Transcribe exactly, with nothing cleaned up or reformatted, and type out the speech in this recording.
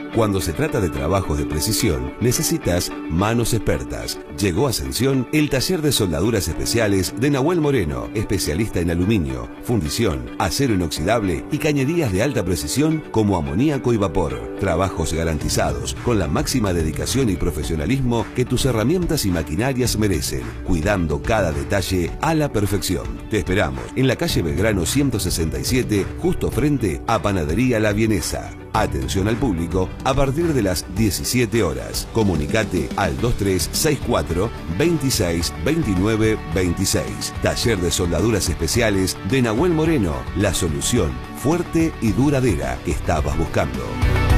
Cuando se trata de trabajos de precisión, necesitas manos expertas. Llegó a Ascensión el taller de soldaduras especiales de Nahuel Moreno, especialista en aluminio, fundición, acero inoxidable y cañerías de alta precisión como amoníaco y vapor. Trabajos garantizados, con la máxima dedicación y profesionalismo que tus herramientas y maquinarias merecen, cuidando cada detalle a la perfección. Te esperamos en la calle Belgrano ciento sesenta y siete, justo frente a Panadería La Vienesa. Atención al público a partir de las diecisiete horas. Comunicate al dos tres seis cuatro, veintiséis, veintinueve, veintiséis. Taller de soldaduras especiales de Nahuel Moreno. La solución fuerte y duradera que estabas buscando.